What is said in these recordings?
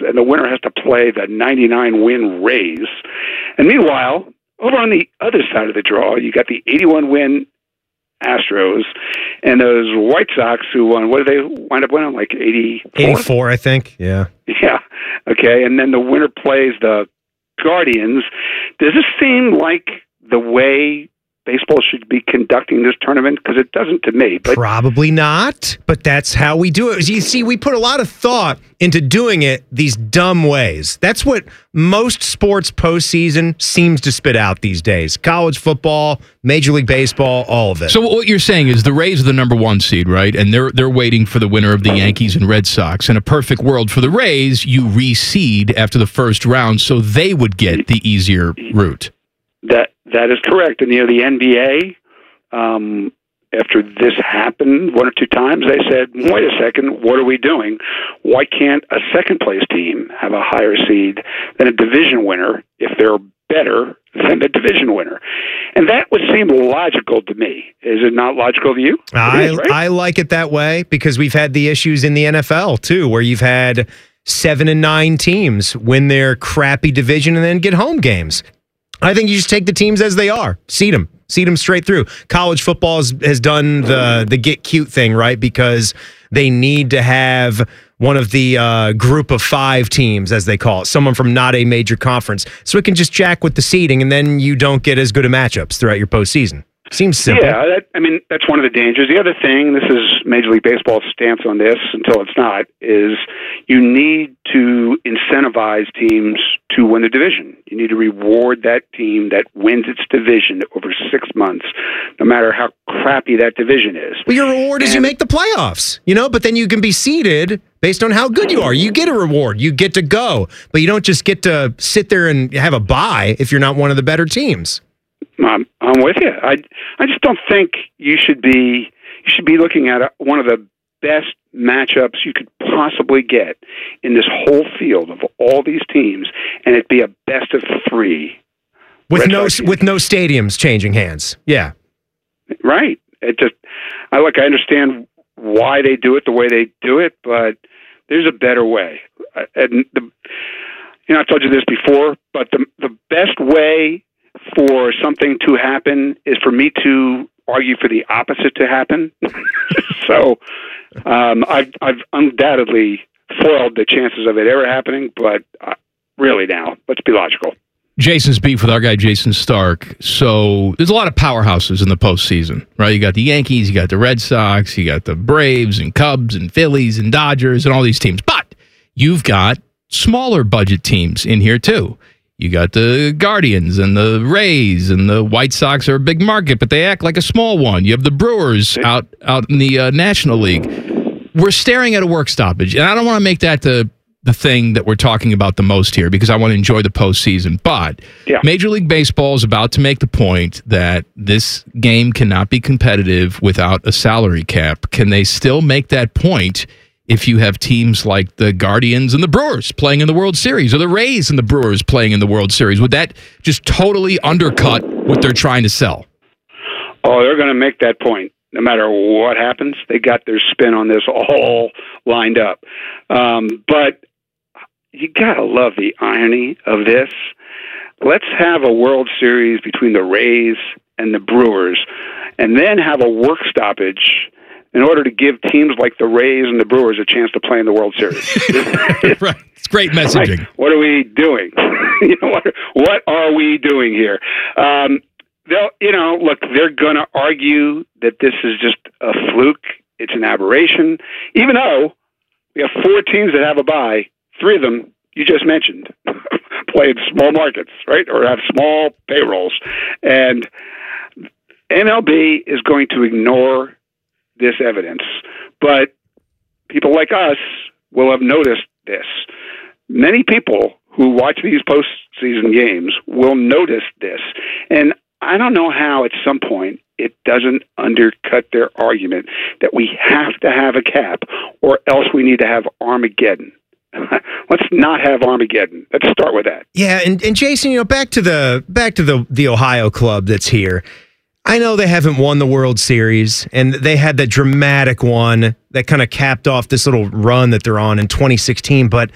and the winner has to play the 99-win Rays. And meanwhile, over on the other side of the draw, you got the 81-win Astros and those White Sox who won. What did they wind up winning? Like 84? 84, I think. Yeah. Yeah. Okay. And then the winner plays the Guardians. Does this seem like the way baseball should be conducting this tournament? Because it doesn't to me. But probably not, but that's how we do it. You see, we put a lot of thought into doing it these dumb ways. That's what most sports postseason seems to spit out these days. College football, Major League Baseball, all of it. So what you're saying is the Rays are the number one seed, right? And they're waiting for the winner of the Yankees and Red Sox. In a perfect world for the Rays, you reseed after the first round so they would get the easier route. That is correct. And, the NBA, after this happened one or two times, they said, wait a second, what are we doing? Why can't a second-place team have a higher seed than a division winner if they're better than the division winner? And that would seem logical to me. Is it not logical to you? I like it that way because we've had the issues in the NFL, too, where you've had 7 and 9 teams win their crappy division and then get home games. I think you just take the teams as they are. Seed them straight through. College football has done the get cute thing, right? Because they need to have one of the group of 5 teams, as they call it, someone from not a major conference. So it can just jack with the seeding, and then you don't get as good of matchups throughout your postseason. Seems simple. Yeah, that's one of the dangers. The other thing, this is Major League Baseball's stance on this until it's not, is you need to incentivize teams to win the division. You need to reward that team that wins its division over 6 months, no matter how crappy that division is. Well, your reward is you make the playoffs, but then you can be seeded based on how good you are. You get a reward. You get to go, but you don't just get to sit there and have a bye if you're not one of the better teams. I'm with you. I just don't think you should be looking at one of the best matchups you could possibly get in this whole field of all these teams, and it be a best of 3 with no stadiums changing hands. Yeah, right. I understand why they do it the way they do it, but there's a better way. And I told you this before, but the best way for something to happen is for me to argue for the opposite to happen. So I've undoubtedly foiled the chances of it ever happening, but really now, let's be logical. Jason's beef with our guy Jason Stark. So there's a lot of powerhouses in the postseason, right? You got the Yankees, you got the Red Sox, you got the Braves and Cubs and Phillies and Dodgers and all these teams. But you've got smaller budget teams in here too. You got the Guardians and the Rays, and the White Sox are a big market, but they act like a small one. You have the Brewers out in the National League. We're staring at a work stoppage, and I don't want to make that the thing that we're talking about the most here because I want to enjoy the postseason. But Major League Baseball is about to make the point that this game cannot be competitive without a salary cap. Can they still make that point if you have teams like the Guardians and the Brewers playing in the World Series, or the Rays and the Brewers playing in the World Series? Would that just totally undercut what they're trying to sell? Oh, they're going to make that point. No matter what happens, they got their spin on this all lined up. But you got to love the irony of this. Let's have a World Series between the Rays and the Brewers, and then have a work stoppage in order to give teams like the Rays and the Brewers a chance to play in the World Series. Right. It's great messaging. Like, what are we doing? What are we doing here? Look, they're going to argue that this is just a fluke. It's an aberration. Even though we have 4 teams that have a bye, 3 of them you just mentioned play in small markets, right? Or have small payrolls. And MLB is going to ignore this evidence, but people like us will have noticed this. Many people who watch these postseason games will notice this, and I don't know how at some point it doesn't undercut their argument that we have to have a cap or else we need to have Armageddon. Let's not have Armageddon. Let's start with that. Yeah, and Jason, back to the Ohio club that's here. I know they haven't won the World Series, and they had that dramatic one that kind of capped off this little run that they're on in 2016, but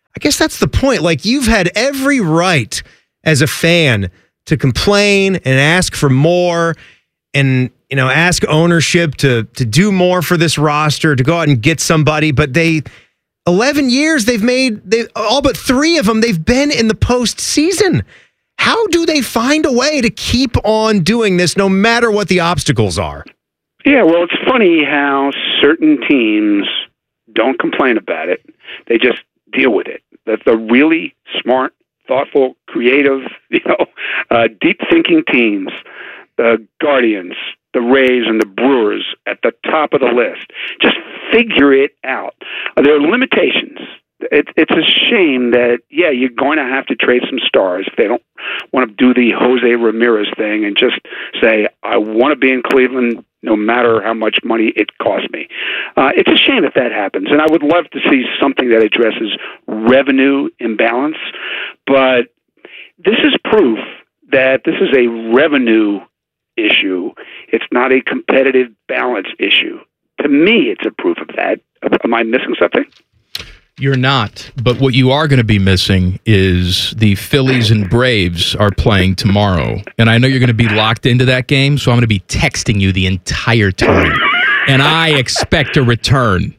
I guess that's the point. Like, you've had every right as a fan to complain and ask for more and, ask ownership to do more for this roster, to go out and get somebody. But 11 years all but 3 of them, they've been in the postseason. How do they find a way to keep on doing this no matter what the obstacles are? Yeah, well, it's funny how certain teams don't complain about it. They just deal with it. That's the really smart, thoughtful, creative, deep-thinking teams, the Guardians, the Rays, and the Brewers at the top of the list. Just figure it out. There are limitations. It's a shame that, you're going to have to trade some stars if they don't want to do the Jose Ramirez thing and just say, I want to be in Cleveland no matter how much money it costs me. It's a shame if that happens, and I would love to see something that addresses revenue imbalance, but this is proof that this is a revenue issue. It's not a competitive balance issue. To me, it's a proof of that. Am I missing something? You're not. But what you are going to be missing is the Phillies and Braves are playing tomorrow. And I know you're going to be locked into that game, so I'm going to be texting you the entire time. And I expect a return.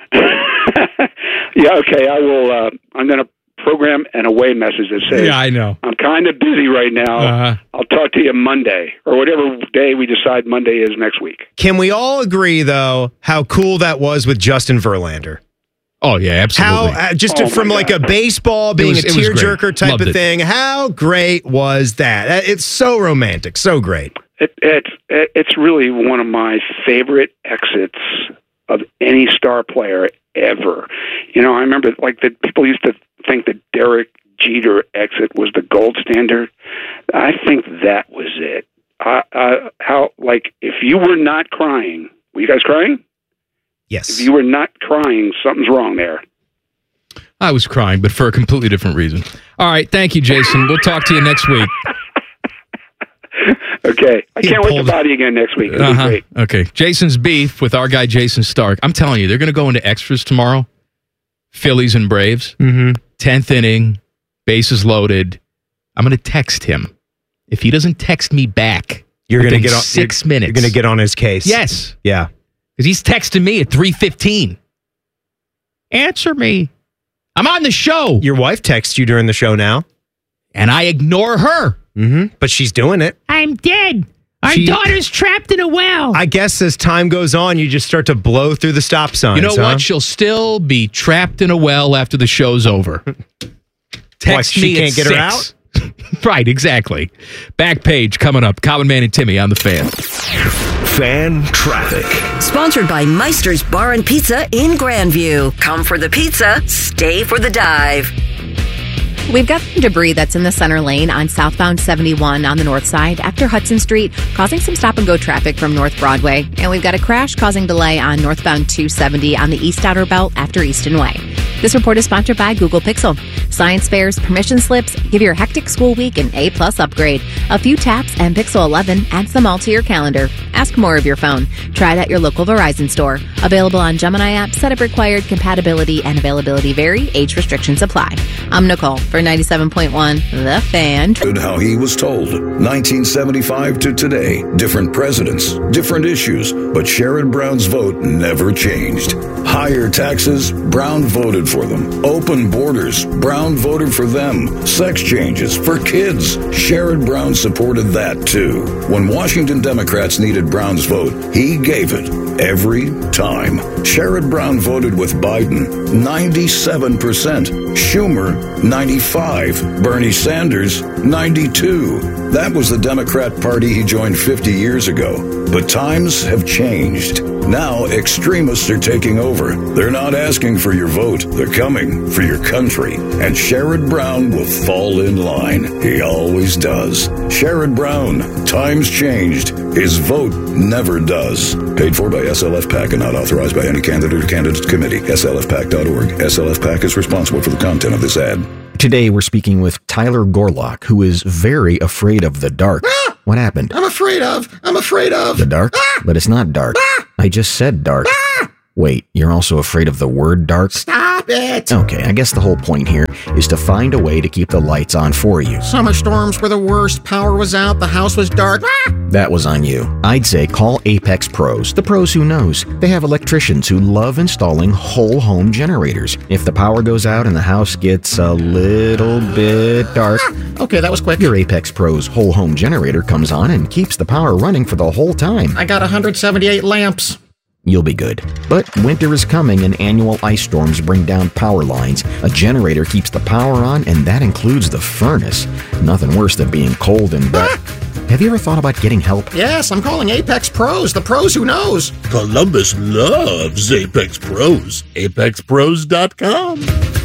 Yeah, okay. I will. I'm going to program an away message that says, I know. I'm kind of busy right now. I'll talk to you Monday, or whatever day we decide Monday is next week. Can we all agree, though, how cool that was with Justin Verlander? Oh, yeah, absolutely. From like a baseball being a tearjerker type of thing, how great was that? It's so romantic, so great. It's really one of my favorite exits of any star player ever. I remember that people used to think that Derek Jeter exit was the gold standard. I think that was it. If you were not crying, were you guys crying? Yes. If you were not crying, something's wrong there. I was crying, but for a completely different reason. All right. Thank you, Jason. We'll talk to you next week. Okay. I can't wait to body again next week. It'll be great. Okay. Jason's beef with our guy, Jason Stark. I'm telling you, they're going to go into extras tomorrow. Phillies and Braves. 10th inning, bases loaded. I'm going to text him. If he doesn't text me back, you're going to get on 6 minutes. You're going to get on his case. Yes. Yeah. Because he's texting me at 3:15. Answer me. I'm on the show. Your wife texts you during the show now. And I ignore her. But she's doing it. I'm dead. Our daughter's trapped in a well. I guess as time goes on, you just start to blow through the stop signs. You know what? She'll still be trapped in a well after the show's over. Text me she can't get 6. her out? Right, exactly. Back page coming up. Common Man and Timmy on the Fan. Fan Traffic. Sponsored by Meister's Bar and Pizza in Grandview. Come for the pizza, stay for the dive. We've got some debris that's in the center lane on southbound 71 on the north side after Hudson Street, causing some stop-and-go traffic from North Broadway. And we've got a crash causing delay on northbound 270 on the East Outer Belt after Easton Way. This report is sponsored by Google Pixel. Science fairs, permission slips, give your hectic school week an A+ upgrade. A few taps and Pixel 11 adds them all to your calendar. Ask more of your phone. Try it at your local Verizon store. Available on Gemini app, setup required, compatibility and availability vary, age restrictions apply. I'm Nicole for 97.1 The Fan. How he was told. 1975 to today. Different presidents, different issues, but Sherrod Brown's vote never changed. Higher taxes, Brown voted for them. Open borders, Brown voted for them. Sex changes for kids, Sherrod Brown supported that too. When Washington Democrats needed Brown's vote, he gave it every time. Sherrod Brown voted with Biden, 97%. Schumer, 95. Bernie Sanders, 92. That was the Democrat Party he joined 50 years ago. But times have changed. Now extremists are taking over. They're not asking for your vote. They're coming for your country. And Sherrod Brown will fall in line. He always does. Sherrod Brown. Times changed. His vote never does. Paid for by SLF PAC and not authorized by any candidate or candidates committee. SLFPAC.org. SLF PAC is responsible for the content of this ad. Today we're speaking with Tyler Gorlock, who is very afraid of the dark. What happened? I'm afraid of the dark? But it's not dark. I just said dark. Wait, you're also afraid of the word dark? Stop. Stop it! Okay, I guess the whole point here is to find a way to keep the lights on for you. Summer storms were the worst. Power was out. The house was dark. That was on you. I'd say call Apex Pros, the pros who knows. They have electricians who love installing whole home generators. If the power goes out and the house gets a little bit dark, Okay, that was quick. your Apex Pros whole home generator comes on and keeps the power running for the whole time. I got 178 lamps. You'll be good. But winter is coming and annual ice storms bring down power lines. A generator keeps the power on, and that includes the furnace. Nothing worse than being cold and wet. Have you ever thought about getting help? Yes, I'm calling Apex Pros, the pros who knows. Columbus loves Apex Pros. ApexPros.com.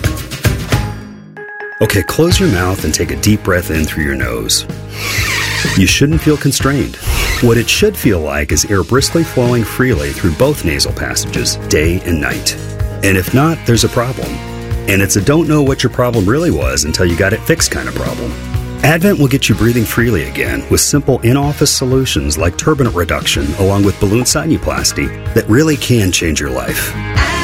Okay, close your mouth and take a deep breath in through your nose. You shouldn't feel constrained. What it should feel like is air briskly flowing freely through both nasal passages, day and night. And if not, there's a problem. And it's a don't know what your problem really was until you got it fixed kind of problem. Advent will get you breathing freely again with simple in-office solutions like turbinate reduction along with balloon sinuplasty that really can change your life.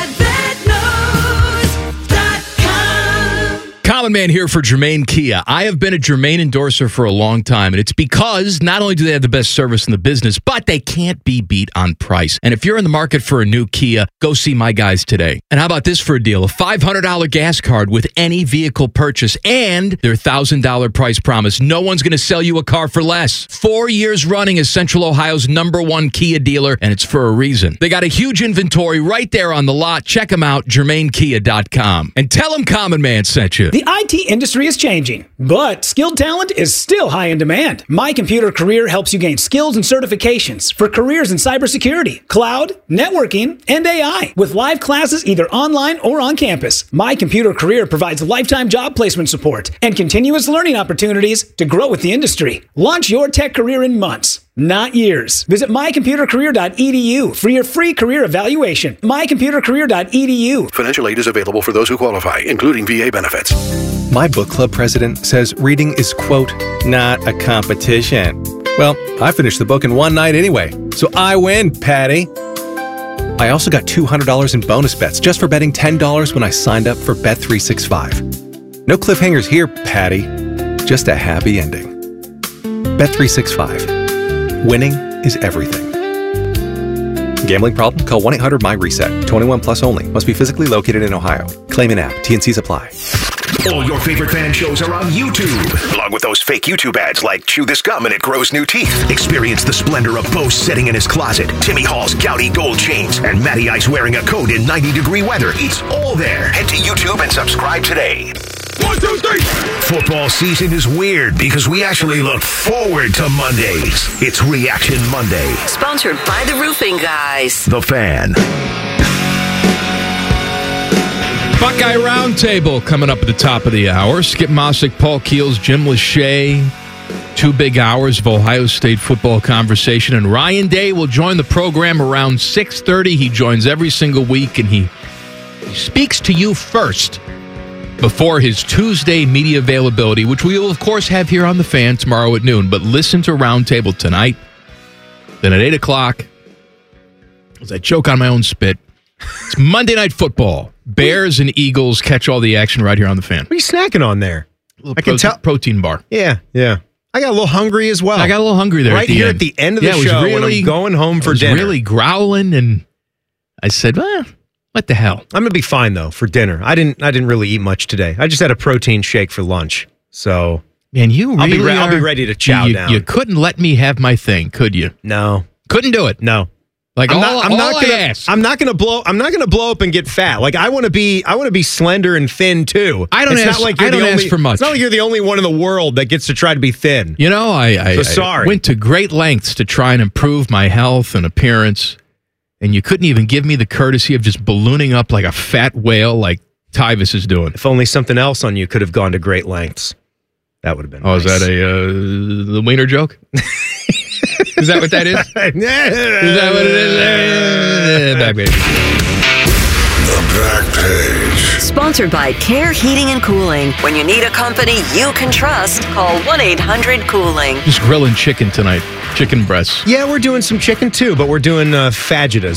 Common Man here for Germain Kia. I have been a Germain endorser for a long time, and it's because not only do they have the best service in the business, but they can't be beat on price. And if you're in the market for a new Kia, go see my guys today. And how about this for a deal? A $500 gas card with any vehicle purchase and their $1,000 price promise. No one's going to sell you a car for less. 4 years running as Central Ohio's #1 Kia dealer, and it's for a reason. They got a huge inventory right there on the lot. Check them out, GermainKia.com. And tell them Common Man sent you. The IT industry is changing, but skilled talent is still high in demand. My Computer Career helps you gain skills and certifications for careers in cybersecurity, cloud, networking, and AI, with live classes either online or on campus. My Computer Career provides lifetime job placement support and continuous learning opportunities to grow with the industry. Launch your tech career in months, not years. Visit mycomputercareer.edu for your free career evaluation. mycomputercareer.edu. Financial aid is available for those who qualify, including VA benefits. My book club president says reading is, quote, not a competition. Well, I finished the book in one night anyway, so I win, Patty. I also got $200 in bonus bets just for betting $10 when I signed up for Bet365. No cliffhangers here, Patty. Just a happy ending. Bet365. Winning is everything. Gambling problem? Call 1-800-MY-RESET. 21 plus only. Must be physically located in Ohio. Claim an app. T&Cs apply. All your favorite fan shows are on YouTube, along with those fake YouTube ads like Chew This Gum and It Grows New Teeth. Experience the splendor of Bo sitting in his closet, Timmy Hall's gouty gold chains, and Matty Ice wearing a coat in 90-degree weather. It's all there. Head to YouTube and subscribe today. 1, 2, 3. Football season is weird because we actually look forward to Mondays. It's Reaction Monday. Sponsored by the Roofing Guys. The Fan. Buckeye Roundtable coming up at the top of the hour. Skip Mossick, Paul Keels, Jim Lachey. 2 big hours of Ohio State football conversation. And Ryan Day will join the program around 6:30. He joins every single week, and he speaks to you first before his Tuesday media availability, which we will, of course, have here on The Fan tomorrow at noon. But listen to Roundtable tonight. Then at 8 o'clock, as I choke on my own spit, it's Monday Night Football. Bears and Eagles catch all the action right here on The Fan. What are you snacking on there? I can tell. Protein bar. Yeah. I got a little hungry as well. I got a little hungry there right at the here end. At the end of the show when I'm going home for dinner. Really growling, and I said, well, what the hell? I'm going to be fine, though, for dinner. I didn't really eat much today. I just had a protein shake for lunch. So, man, you really I'll be ready to chow down. You couldn't let me have my thing, could you? No. Couldn't do it. No. Like I'm not gonna blow up and get fat. Like I want to be slender and thin too. I don't ask for much. It's not like you're the only one in the world that gets to try to be thin. You know, I went to great lengths to try and improve my health and appearance, and you couldn't even give me the courtesy of just ballooning up like a fat whale like Tyvus is doing. If only something else on you could have gone to great lengths. That would have been nice. Is that the wiener joke? Is that what that is? Is that what it is? Back page. The Back Page. Sponsored by Care Heating and Cooling. When you need a company you can trust, call 1-800-COOLING. Just grilling chicken tonight. Chicken breasts. Yeah, we're doing some chicken too, but we're doing fajitas.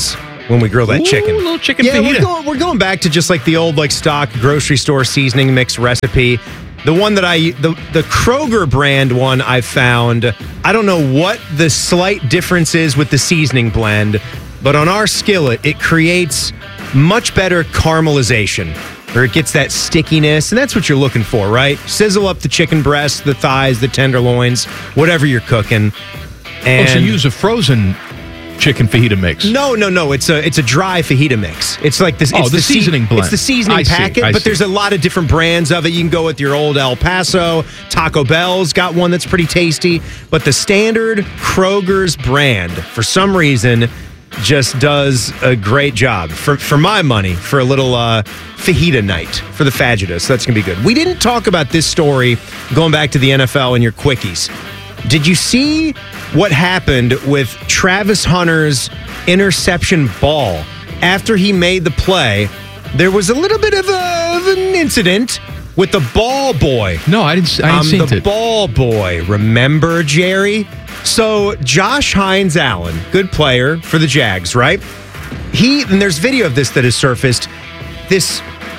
when we grill that chicken. A little chicken Yeah, fajita. we're going back to just like the old like stock grocery store seasoning mix recipe. The one that the Kroger brand one I found, I don't know what the slight difference is with the seasoning blend, but on our skillet, it creates much better caramelization, or it gets that stickiness, and that's what you're looking for, right? Sizzle up the chicken breasts, the thighs, the tenderloins, whatever you're cooking. And so you use a frozen chicken fajita mix? No. It's a dry fajita mix. It's like this. It's the seasoning blend. It's the seasoning packet, but there's a lot of different brands of it. You can go with your old El Paso. Taco Bell's got one that's pretty tasty, but the standard Kroger's brand, for some reason, just does a great job for my money for a little fajita night for the fajitas. So that's gonna be good. We didn't talk about this story going back to the NFL and your quickies. Did you see what happened with Travis Hunter's interception ball after he made the play? There was a little bit of an incident with the ball boy. No, I didn't see it. The ball boy. Remember, Jerry? So Josh Hines Allen, good player for the Jags, right? And there's video of this that has surfaced. This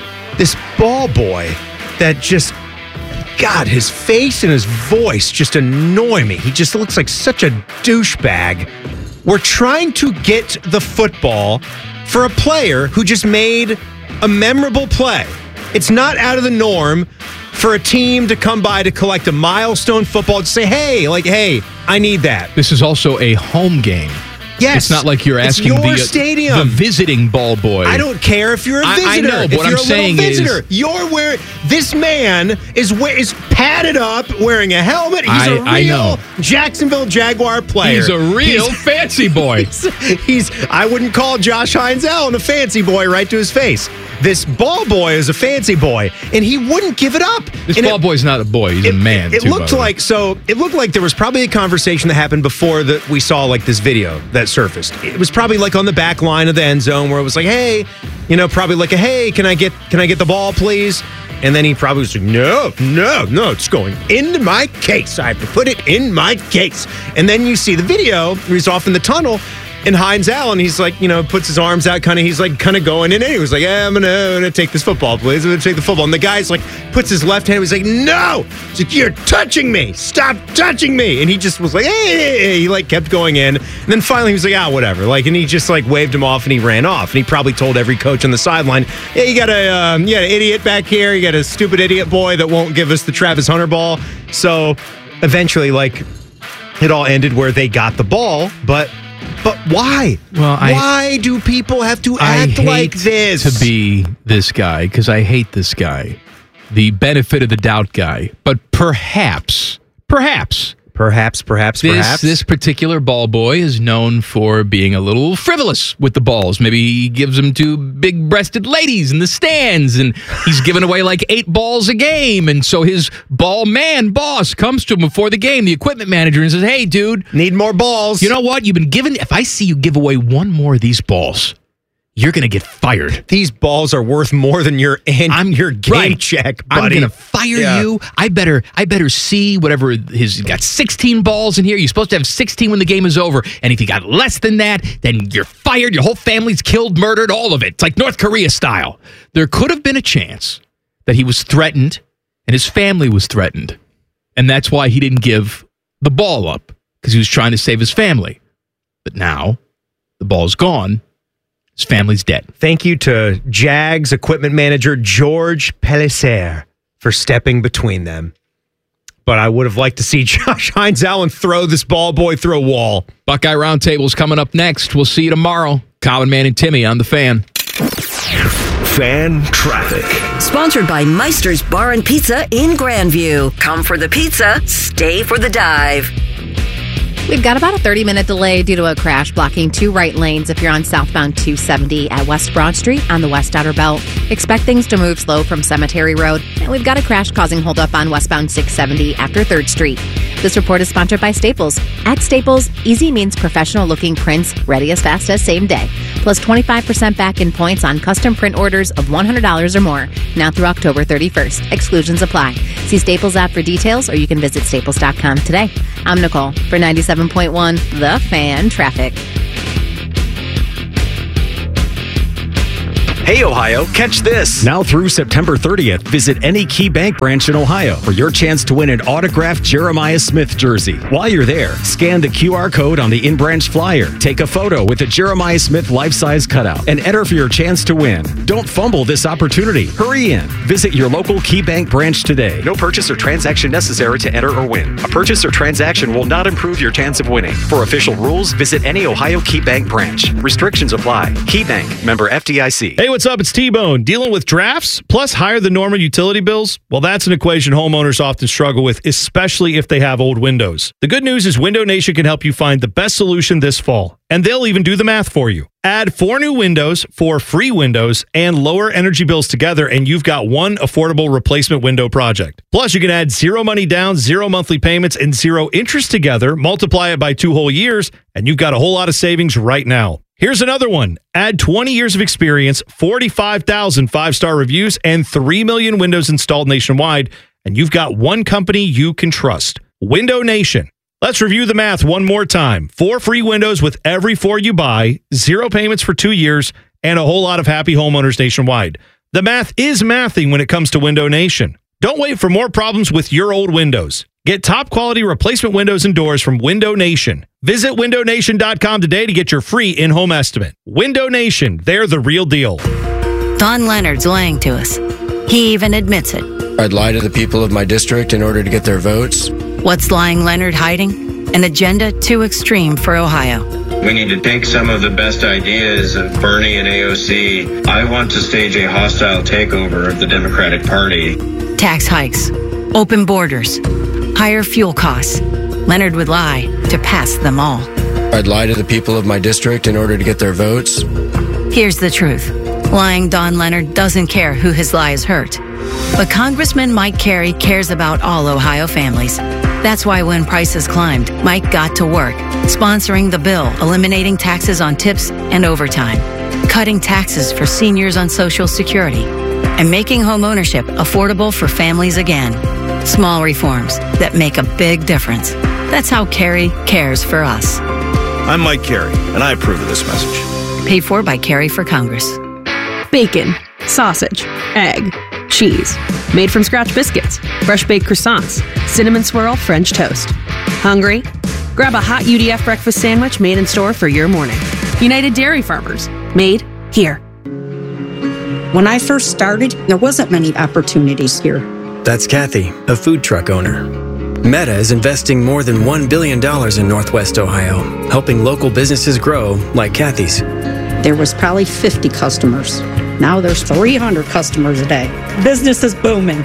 ball boy that just, God, his face and his voice just annoy me. He just looks like such a douchebag. We're trying to get the football for a player who just made a memorable play. It's not out of the norm for a team to come by to collect a milestone football to say, hey, I need that. This is also a home game. Yes. It's not like you're asking your stadium. The visiting ball boy. I don't care if you're a visitor. I know, but what I'm saying is, you're wearing, this man is padded up, wearing a helmet. He's a real Jacksonville Jaguar player. He's a real fancy boy. I wouldn't call Josh Hines Allen a fancy boy right to his face. This ball boy is a fancy boy, and he wouldn't give it up. This ball boy's not a boy; he's a man. It looked like there was probably a conversation that happened before that we saw like this video that surfaced. It was probably like on the back line of the end zone where it was like, hey, probably like a hey, can I get the ball, please? And then he probably was like, no, it's going into my case. I have to put it in my case. And then you see the video where he's off in the tunnel. And Hines Allen, he's like, puts his arms out, he's like going in, and he was like, I'm gonna take this football, please. I'm gonna take the football. And the guy's like, puts his left hand, he's like, no! He's like, you're touching me! Stop touching me! And he just was like, hey! He like kept going in. And then finally he was like, whatever. And he just like waved him off and he ran off. And he probably told every coach on the sideline, yeah, you got an idiot back here, you got a stupid idiot boy that won't give us the Travis Hunter ball. So eventually, it all ended where they got the ball, But why? Well, why do people have to act like this? To be this guy, because I hate this guy, the benefit of the doubt guy. But perhaps this particular ball boy is known for being a little frivolous with the balls. Maybe he gives them to big-breasted ladies in the stands, and he's giving away like 8 balls a game. And so his ball man boss comes to him before the game, the equipment manager, and says, hey, dude, need more balls. You know what? You've been given. If I see you give away one more of these balls, you're going to get fired. These balls are worth more than your game check, buddy. I'm going to fire you. I better see whatever he's got 16 balls in here. You're supposed to have 16 when the game is over. And if you got less than that, then you're fired. Your whole family's killed, murdered, all of it. It's like North Korea style. There could have been a chance that he was threatened and his family was threatened. And that's why he didn't give the ball up, because he was trying to save his family. But now the ball's gone. His family's dead. Thank you to Jags equipment manager George Pellicer for stepping between them. But I would have liked to see Josh Hines Allen throw this ball boy through a wall. Buckeye Roundtable's coming up next. We'll see you tomorrow. Common Man and Timmy on The Fan. Fan Traffic. Sponsored by Meister's Bar and Pizza in Grandview. Come for the pizza, stay for the dive. We've got about a 30-minute delay due to a crash blocking 2 right lanes if you're on southbound 270 at West Broad Street on the West Outer Belt. Expect things to move slow from Cemetery Road. And we've got a crash causing holdup on westbound 670 after 3rd Street. This report is sponsored by Staples. At Staples, easy means professional-looking prints ready as fast as same day. Plus 25% back in points on custom print orders of $100 or more. Now through October 31st. Exclusions apply. See Staples app for details, or you can visit staples.com today. I'm Nicole for 97.1 The Fan Traffic. Hey, Ohio, catch this. Now through September 30th, visit any Key Bank branch in Ohio for your chance to win an autographed Jeremiah Smith jersey. While you're there, scan the QR code on the in-branch flyer, take a photo with a Jeremiah Smith life-size cutout, and enter for your chance to win. Don't fumble this opportunity. Hurry in. Visit your local Key Bank branch today. No purchase or transaction necessary to enter or win. A purchase or transaction will not improve your chance of winning. For official rules, visit any Ohio Key Bank branch. Restrictions apply. Key Bank, member FDIC. Hey, what's up? It's T-Bone. Dealing with drafts plus higher than normal utility bills? Well, that's an equation homeowners often struggle with, especially if they have old windows. The good news is Window Nation can help you find the best solution this fall, and they'll even do the math for you. Add 4 new windows, 4 free windows, and lower energy bills together, and you've got one affordable replacement window project. Plus, you can add 0 money down, 0 monthly payments, and 0 interest together, multiply it by 2 whole years, and you've got a whole lot of savings right now. Here's another one. Add 20 years of experience, 45,000 5-star reviews, and 3 million windows installed nationwide, and you've got one company you can trust. Window Nation. Let's review the math one more time. 4 free windows with every 4 you buy, 0 payments for 2 years, and a whole lot of happy homeowners nationwide. The math is mathing when it comes to Window Nation. Don't wait for more problems with your old windows. Get top quality replacement windows and doors from Window Nation. Visit windownation.com today to get your free in-home estimate. Window Nation, they're the real deal. Don Leonard's lying to us. He even admits it. I'd lie to the people of my district in order to get their votes. What's lying Leonard hiding? An agenda too extreme for Ohio. We need to take some of the best ideas of Bernie and AOC. I want to stage a hostile takeover of the Democratic Party. Tax hikes, open borders, higher fuel costs. Leonard would lie to pass them all. I'd lie to the people of my district in order to get their votes. Here's the truth. Lying Don Leonard doesn't care who his lies hurt. But Congressman Mike Carey cares about all Ohio families. That's why when prices climbed, Mike got to work, sponsoring the bill, eliminating taxes on tips and overtime, cutting taxes for seniors on Social Security, and making homeownership affordable for families again. Small reforms that make a big difference. That's how Carey cares for us. I'm Mike Carey, and I approve of this message. Paid for by Carey for Congress. Bacon, sausage, egg, cheese, made from scratch biscuits, fresh baked croissants, cinnamon swirl French toast. Hungry? Grab a hot UDF breakfast sandwich made in store for your morning. United Dairy Farmers, made here. When I first started, there wasn't many opportunities here. That's Kathy, a food truck owner. Meta is investing more than $1 billion in Northwest Ohio, helping local businesses grow like Kathy's. There was probably 50 customers. Now there's 300 customers a day. Business is booming.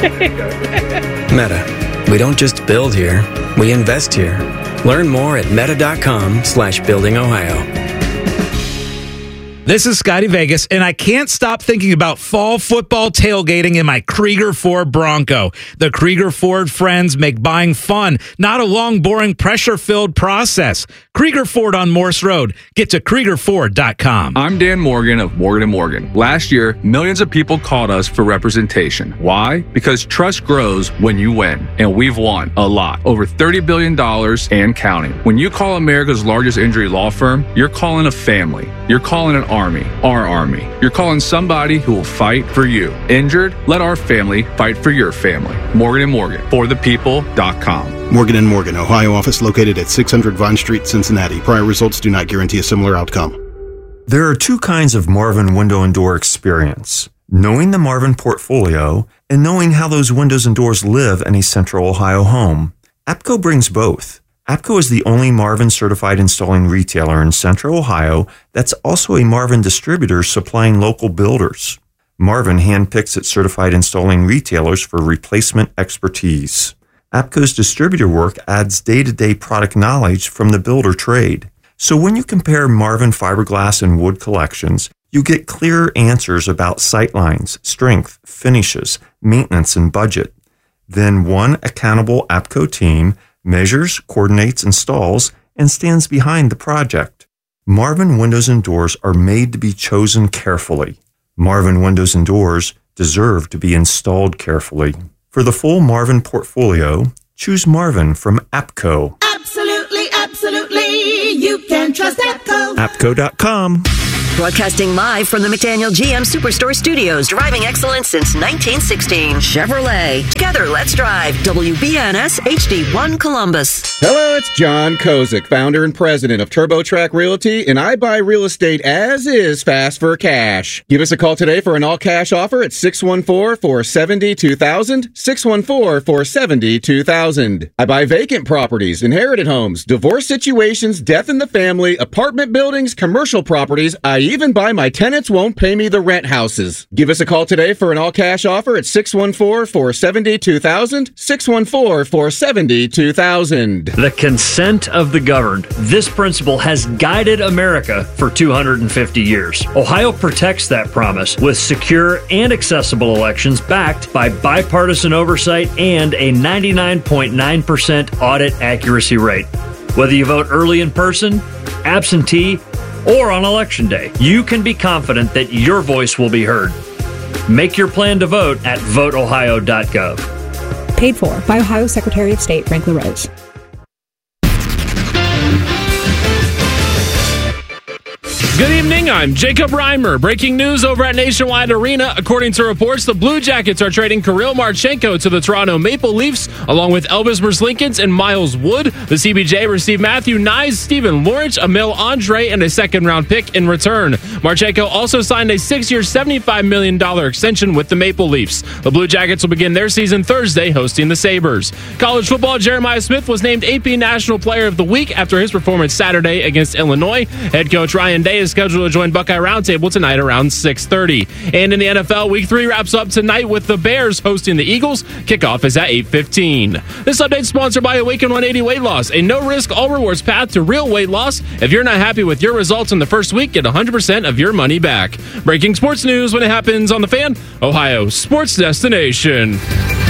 Meta. We don't just build here, we invest here. Learn more at meta.com/buildingohio. This is Scotty Vegas, and I can't stop thinking about fall football tailgating in my Krieger Ford Bronco. The Krieger Ford friends make buying fun, not a long, boring, pressure-filled process. Krieger Ford on Morse Road. Get to KriegerFord.com. I'm Dan Morgan of Morgan & Morgan. Last year, millions of people called us for representation. Why? Because trust grows when you win, and we've won a lot. Over $30 billion and counting. When you call America's largest injury law firm, you're calling a family. You're calling an army, our army. You're calling somebody who will fight for you. Injured? Let our family fight for your family. Morgan & Morgan, forthepeople.com. Morgan & Morgan, Ohio office located at 600 Vine Street, Cincinnati. Prior results do not guarantee a similar outcome. There are 2 kinds of Marvin window and door experience. Knowing the Marvin portfolio and knowing how those windows and doors live in a central Ohio home. APCO brings both. APCO is the only Marvin certified installing retailer in Central Ohio that's also a Marvin distributor supplying local builders. Marvin handpicks its certified installing retailers for replacement expertise. APCO's distributor work adds day-to-day product knowledge from the builder trade. So when you compare Marvin fiberglass and wood collections, you get clearer answers about sightlines, strength, finishes, maintenance, and budget. Then one accountable APCO team measures, coordinates, installs, and stands behind the project. Marvin windows and doors are made to be chosen carefully. Marvin windows and doors deserve to be installed carefully. For the full Marvin portfolio, choose Marvin from APCO. Absolutely, absolutely. You can trust APCO. APCO.com. Broadcasting live from the McDaniel GM Superstore Studios. Driving excellence since 1916. Chevrolet. Together, let's drive. WBNS HD1 Columbus. Hello, it's John Kozik, founder and president of TurboTrack Realty, and I buy real estate as is fast for cash. Give us a call today for an all-cash offer at 614-470-2000, 614-470-2000. I buy vacant properties, inherited homes, divorce situations, death in the family, apartment buildings, commercial properties. I even buy my tenants won't pay me the rent houses. Give us a call today for an all-cash offer at 614-470-2000, 614-470-2000. The consent of the governed. This principle has guided America for 250 years. Ohio protects that promise with secure and accessible elections backed by bipartisan oversight and a 99.9% audit accuracy rate. Whether you vote early in person, absentee, or on Election Day, you can be confident that your voice will be heard. Make your plan to vote at voteohio.gov. Paid for by Ohio Secretary of State Frank LaRose. Good evening, I'm Jacob Reimer. Breaking news over at Nationwide Arena. According to reports, the Blue Jackets are trading Kirill Marchenko to the Toronto Maple Leafs, along with Elvis Merzlikins and Miles Wood. The CBJ received Matthew Nyes, Stephen Lawrence, Emil Andre, and a second-round pick in return. Marchenko also signed a 6-year, $75 million extension with the Maple Leafs. The Blue Jackets will begin their season Thursday, hosting the Sabres. College football, Jeremiah Smith was named AP National Player of the Week after his performance Saturday against Illinois. Head coach Ryan Day is scheduled to join Buckeye Roundtable tonight around 6:30. And in the NFL, Week 3 wraps up tonight with the Bears hosting the Eagles. Kickoff is at 8:15. This update is sponsored by Awaken 180 Weight Loss, a no-risk, all-rewards path to real weight loss. If you're not happy with your results in the first week, get 100% of your money back. Breaking sports news when it happens on The Fan, Ohio sports destination.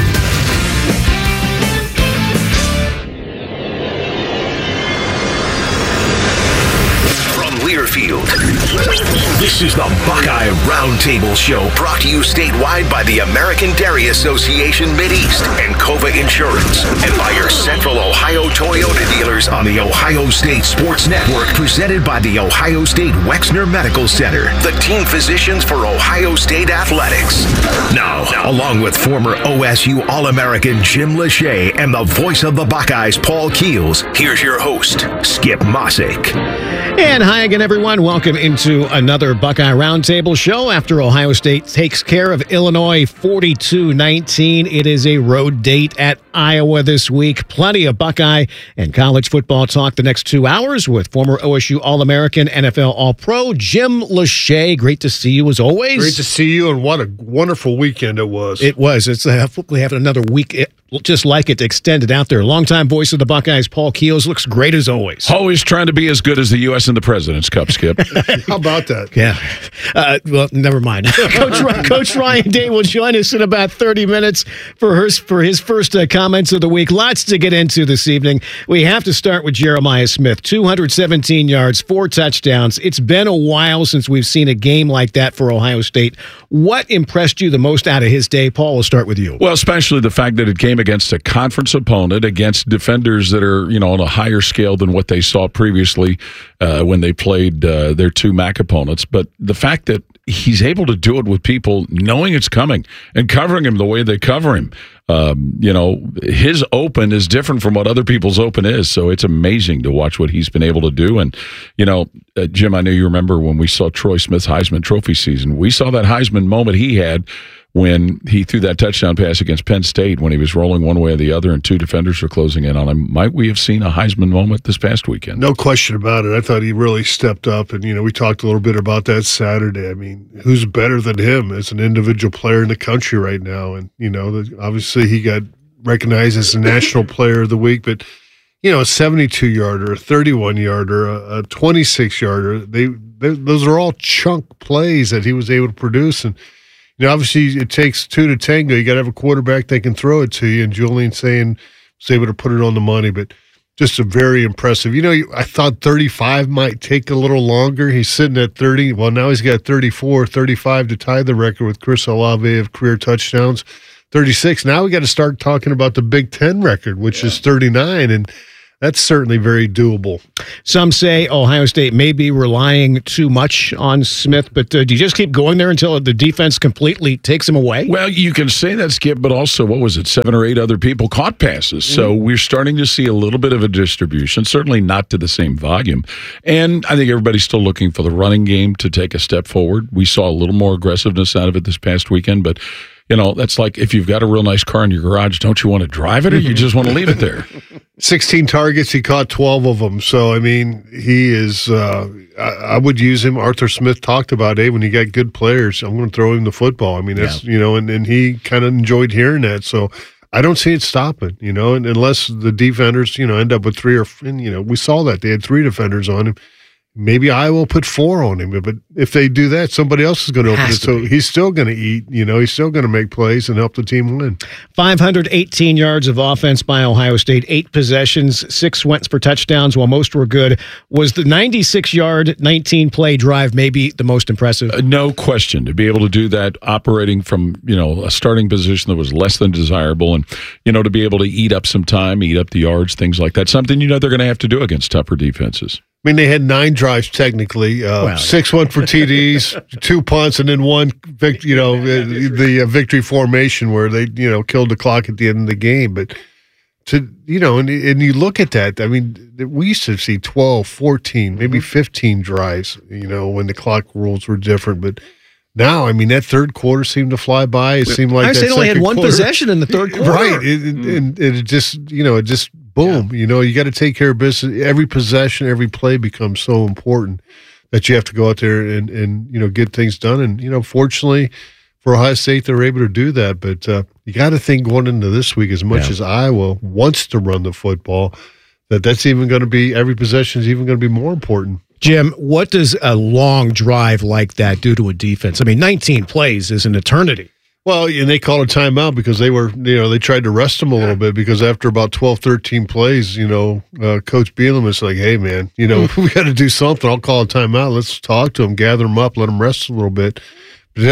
Learfield. This is the Buckeye Roundtable Show, brought to you statewide by the American Dairy Association Mideast and Cova Insurance, and by your Central Ohio Toyota dealers on the Ohio State Sports Network, presented by the Ohio State Wexner Medical Center, the team physicians for Ohio State Athletics. Now, along with former OSU All-American Jim Lachey and the voice of the Buckeyes, Paul Keels, here's your host, Skip Mossick. And hi again, everyone. Welcome into another Buckeye Roundtable show after Ohio State takes care of Illinois 42-19. It is a road date at Iowa this week. Plenty of Buckeye and college football talk the next 2 hours with former OSU All-American, NFL All-Pro, Jim Lachey. Great to see you as always. Great to see you, and what a wonderful weekend it was. It was. It's hopefully having another week just like it extended out there. Longtime voice of the Buckeyes, Paul Keels, looks great as always. Always trying to be as good as the U.S. in the President's Cup, Skip. How about that? Yeah. Well, never mind. Coach Ryan Day will join us in about 30 minutes for his first comments of the week. Lots to get into this evening. We have to start with Jeremiah Smith. 217 yards, 4 touchdowns. It's been a while since we've seen a game like that for Ohio State. What impressed you the most out of his day? Paul, we'll start with you. Well, especially the fact that it came against a conference opponent, against defenders that are, on a higher scale than what they saw previously when they played their two MAC opponents. But the fact that he's able to do it with people knowing it's coming and covering him the way they cover him. His open is different from what other people's open is. So it's amazing to watch what he's been able to do. And, Jim, I know you remember when we saw Troy Smith's Heisman Trophy season. We saw that Heisman moment he had when he threw that touchdown pass against Penn State when he was rolling one way or the other and two defenders were closing in on him. Might we have seen a Heisman moment this past weekend? No question about it. I thought he really stepped up, and, we talked a little bit about that Saturday. I mean, who's better than him as an individual player in the country right now? And, obviously he got recognized as the National Player of the Week, but, a 72-yarder, a 31-yarder, a 26-yarder, those are all chunk plays that he was able to produce. And, obviously it takes two to tango. You got to have a quarterback that can throw it to you. And Julian Sayin was able to put it on the money, but just a very impressive. I thought 35 might take a little longer. He's sitting at 30. Well, now he's got 34, 35 to tie the record with Chris Olave of career touchdowns, 36. Now we got to start talking about the Big Ten record, which is 39. And that's certainly very doable. Some say Ohio State may be relying too much on Smith, but do you just keep going there until the defense completely takes him away? Well, you can say that, Skip, but also, 7 or 8 other people caught passes. So we're starting to see a little bit of a distribution, certainly not to the same volume. And I think everybody's still looking for the running game to take a step forward. We saw a little more aggressiveness out of it this past weekend, but that's like if you've got a real nice car in your garage, don't you want to drive it or you just want to leave it there? 16 targets, he caught 12 of them. So, I mean, he is, I would use him. Arthur Smith talked about, hey, when you got good players, I'm going to throw him the football. I mean, that's, and he kind of enjoyed hearing that. So I don't see it stopping, and unless the defenders, end up with 3 or, we saw that. They had 3 defenders on him. Maybe I will put 4 on him, but if they do that, somebody else is going to open it. So he's still going to eat, he's still going to make plays and help the team win. 518 yards of offense by Ohio State, 8 possessions, 6 went for touchdowns, while most were good. Was the 96-yard, 19-play drive maybe the most impressive? No question. To be able to do that operating from, a starting position that was less than desirable and, to be able to eat up some time, eat up the yards, things like that, something they're going to have to do against tougher defenses. I mean, they had 9 drives technically, 6 went for TDs, 2 punts, and then 1, the victory formation where they, killed the clock at the end of the game. But and you look at that, I mean, we used to see 12, 14, maybe 15 drives, when the clock rules were different. But now, I mean, that third quarter seemed to fly by. It seemed like they only had 1 possession in the third quarter. Right. And it just, boom, you got to take care of business. Every possession, every play becomes so important that you have to go out there and get things done. And, fortunately for Ohio State, they're able to do that. But you got to think going into this week, as much as Iowa wants to run the football, that's even going to be, every possession is even going to be more important. Jim, what does a long drive like that do to a defense? I mean, 19 plays is an eternity. Well, and they called a timeout because they were, they tried to rest him a little bit because after about 12, 13 plays, Coach Bielema is like, hey, man, we got to do something. I'll call a timeout. Let's talk to him, gather him up, let him rest a little bit. But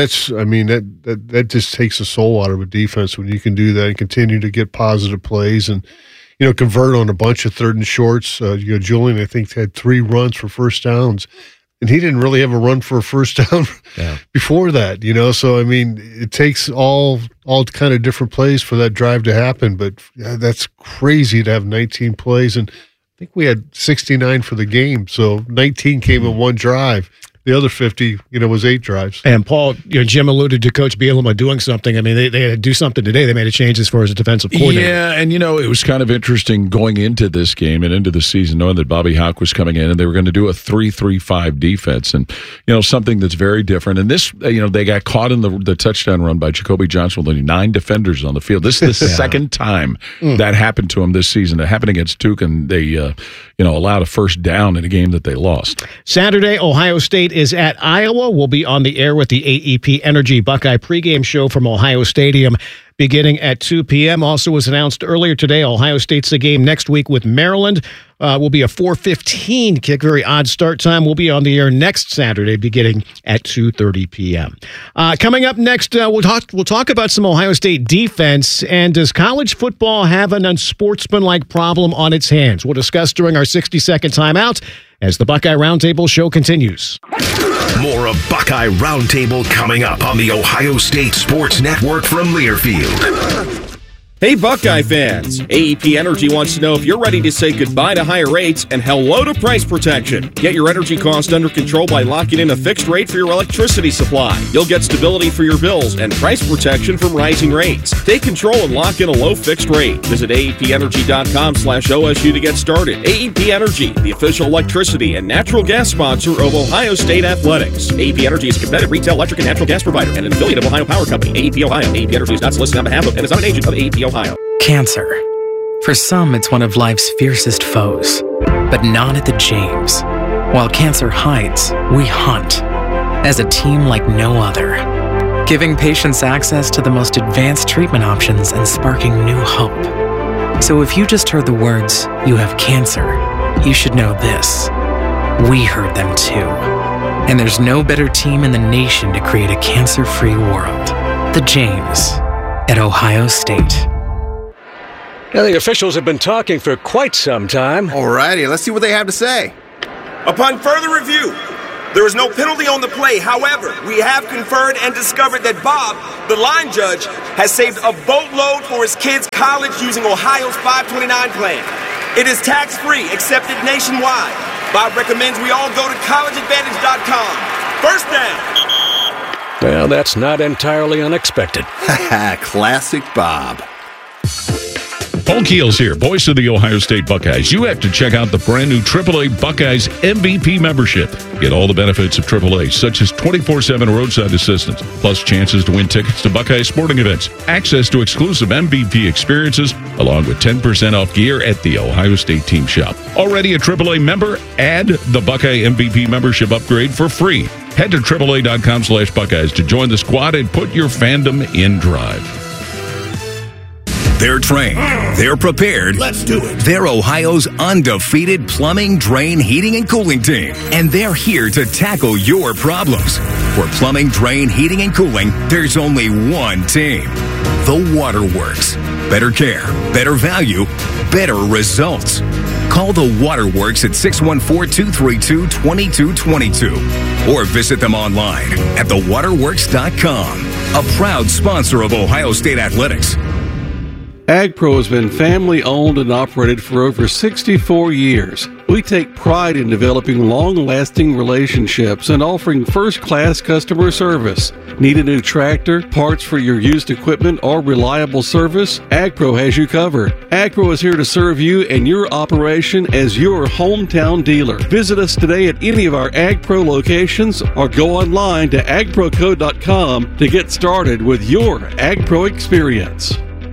that just takes the soul out of a defense when you can do that and continue to get positive plays and, convert on a bunch of 3rd and shorts. Julian, I think, had 3 runs for first downs. And he didn't really have a run for a first down before that, So, I mean, it takes all kind of different plays for that drive to happen. But that's crazy to have 19 plays. And I think we had 69 for the game. So 19 came in 1 drive. The other 50, was 8 drives. And Paul, Jim alluded to Coach Bielema doing something. I mean, they had to do something today. They made a change as far as a defensive coordinator. Yeah, and it was kind of interesting going into this game and into the season, knowing that Bobby Hauck was coming in and they were going to do a 3-3-5 defense, and something that's very different. And this, they got caught in the touchdown run by Jacoby Johnson with only 9 defenders on the field. This is the second time that happened to him this season. It happened against Duke, and they allowed a first down in a game that they lost. Saturday, Ohio State is at Iowa. We'll be on the air with the AEP Energy Buckeye pregame show from Ohio Stadium beginning at 2 p.m. Also was announced earlier today, Ohio State's a game next week with Maryland. Will be a 4:15 kick, very odd start time. We'll be on the air next Saturday beginning at 2:30 p.m. Coming up next, we'll talk about some Ohio State defense, and does college football have an unsportsmanlike problem on its hands? We'll discuss during our 60-second timeout as the Buckeye Roundtable show continues. More of Buckeye Roundtable coming up on the Ohio State Sports Network from Learfield. Hey Buckeye fans, AEP Energy wants to know if you're ready to say goodbye to higher rates and hello to price protection. Get your energy cost under control by locking in a fixed rate for your electricity supply. You'll get stability for your bills and price protection from rising rates. Take control and lock in a low fixed rate. Visit AEPenergy.com/OSU to get started. AEP Energy, the official electricity and natural gas sponsor of Ohio State Athletics. AEP Energy is a competitive retail electric and natural gas provider and an affiliate of Ohio Power Company. AEP Ohio. AEP Energy is not solicited on behalf of and is not an agent of AEP Ohio. Cancer. For some, it's one of life's fiercest foes, but not at the James. While cancer hides, we hunt as a team like no other, giving patients access to the most advanced treatment options and sparking new hope. So if you just heard the words, "you have cancer," you should know this. We heard them too. And there's no better team in the nation to create a cancer-free world. The James at Ohio State. Yeah, the officials have been talking for quite some time. Alrighty, let's see what they have to say. Upon further review, there is no penalty on the play. However, we have conferred and discovered that Bob, the line judge, has saved a boatload for his kids' college using Ohio's 529 plan. It is tax-free, accepted nationwide. Bob recommends we all go to collegeadvantage.com. First down. Well, that's not entirely unexpected. Classic Bob. Paul Keels here, voice of the Ohio State Buckeyes. You have to check out the brand new AAA Buckeyes MVP membership. Get all the benefits of AAA, such as 24/7 roadside assistance, plus chances to win tickets to Buckeye sporting events, access to exclusive MVP experiences, along with 10% off gear at the Ohio State team shop. Already a AAA member? Add the Buckeye MVP membership upgrade for free. Head to AAA.com/Buckeyes to join the squad and put your fandom in drive. They're trained. They're prepared. Let's do it. They're Ohio's undefeated plumbing, drain, heating, and cooling team. And they're here to tackle your problems. For plumbing, drain, heating, and cooling, there's only one team. The Waterworks. Better care, better value, better results. Call the Waterworks at 614-232-2222 or visit them online at thewaterworks.com. A proud sponsor of Ohio State Athletics. AgPro has been family-owned and operated for over 64 years. We take pride in developing long-lasting relationships and offering first-class customer service. Need a new tractor, parts for your used equipment, or reliable service? AgPro has you covered. AgPro is here to serve you and your operation as your hometown dealer. Visit us today at any of our AgPro locations or go online to agproco.com to get started with your AgPro experience.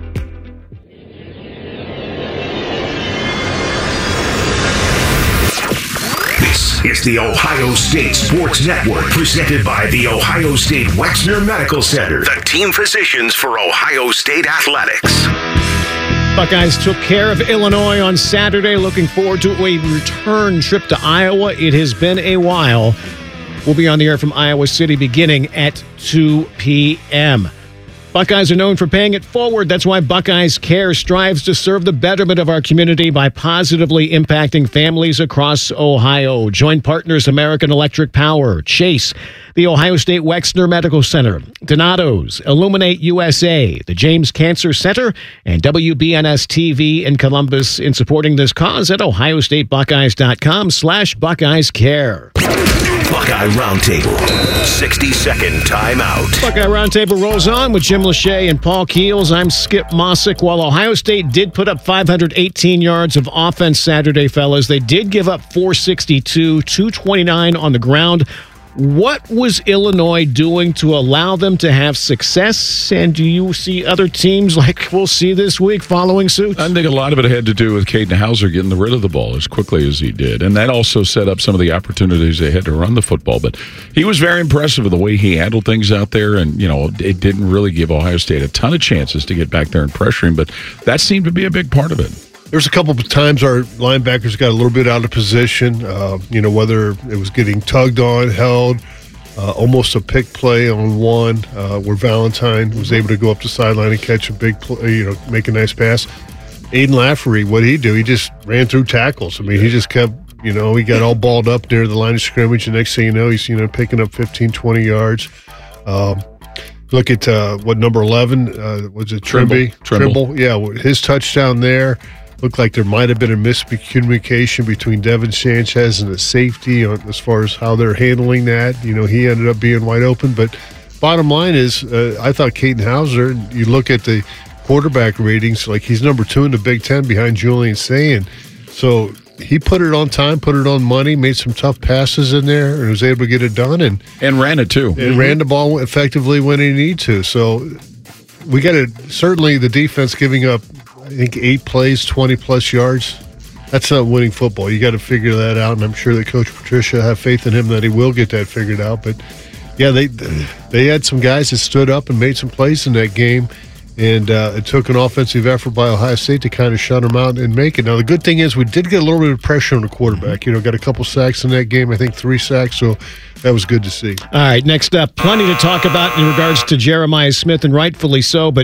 It's the Ohio State Sports Network, presented by the Ohio State Wexner Medical Center, the team physicians for Ohio State Athletics. Buckeyes took care of Illinois on Saturday. Looking forward to a return trip to Iowa. It has been a while. We'll be on the air from Iowa City beginning at 2 p.m. Buckeyes are known for paying it forward. That's why Buckeyes Care strives to serve the betterment of our community by positively impacting families across Ohio. Joint partners American Electric Power, Chase, the Ohio State Wexner Medical Center, Donato's, Illuminate USA, the James Cancer Center, and WBNS TV in Columbus in supporting this cause at ohiostatebuckeyes.com/Buckeyes Care. Buckeye Roundtable, 60-second timeout. Buckeye Roundtable rolls on with Jim Lachey and Paul Keels. I'm Skip Mossick. While Ohio State did put up 518 yards of offense Saturday, fellas, they did give up 462, 229 on the ground. What was Illinois doing to allow them to have success? And do you see other teams like we'll see this week following suit? I think a lot of it had to do with Caden Hauser getting rid of the ball as quickly as he did. And that also set up some of the opportunities they had to run the football. But he was very impressive with the way he handled things out there. And, you know, it didn't really give Ohio State a ton of chances to get back there and pressure him. But that seemed to be a big part of it. There's a couple of times our linebackers got a little bit out of position, whether it was getting tugged on, held, almost a pick play on one where Valentine was able to go up the sideline and catch a big play, make a nice pass. Aiden Lafferty, what did he do? He just ran through tackles. I mean, he just kept, he got all balled up near the line of scrimmage. And next thing you know, he's, picking up 15, 20 yards. Look at number 11, was it Trimble? Yeah, his touchdown there. Looked like there might have been a miscommunication between Devin Sanchez and the safety as far as how they're handling that. He ended up being wide open. But bottom line is, I thought Caden Hauser, you look at the quarterback ratings, like he's number 2 in the Big Ten behind Julian Sayin. So he put it on time, put it on money, made some tough passes in there, and was able to get it done. And ran it too. And ran the ball effectively when he needed to. So we got to, certainly the defense giving up, I think 8 plays, 20-plus yards. That's not winning football. You got to figure that out, and I'm sure that Coach Patricia have faith in him that he will get that figured out. But, yeah, they had some guys that stood up and made some plays in that game, and it took an offensive effort by Ohio State to kind of shut them out and make it. Now, the good thing is we did get a little bit of pressure on the quarterback. Got a couple sacks in that game, I think 3 sacks, so that was good to see. All right, next up, plenty to talk about in regards to Jeremiah Smith, and rightfully so, but